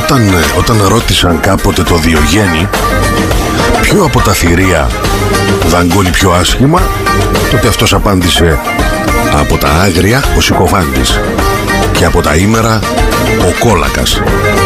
Όταν ρώτησαν κάποτε το Διογέννη ποιο από τα θηρία δαγκώνει πιο άσχημα, τότε αυτός απάντησε: από τα άγρια ο συκοφάντης και από τα ήμερα ο κόλακας.